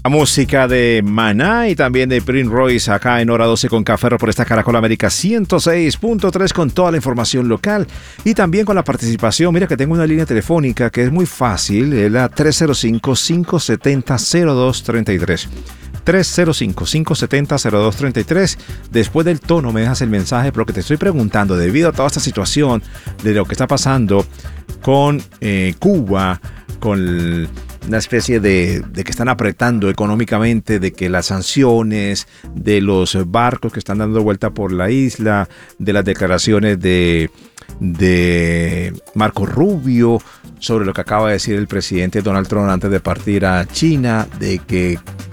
La música de Maná y también de Prince Royce acá en Hora 12 con Café por esta Caracol América 106.3 con toda la información local y también con la participación. Mira que tengo una línea telefónica que es muy fácil, es la 305-570-0233. 305-570-0233. Después del tono me dejas el mensaje, pero que te estoy preguntando, debido a toda esta situación de lo que está pasando con Cuba, con una especie de que están apretando económicamente, de que las sanciones, de los barcos que están dando vuelta por la isla, de las declaraciones de Marco Rubio sobre lo que acaba de decir el presidente Donald Trump antes de partir a China, de que